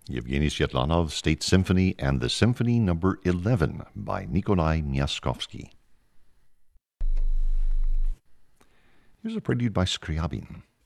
Yevgeny Svetlanov State Symphony and the Symphony Number 11 by Nikolai Myaskovsky. Here's a prelude by Scriabin.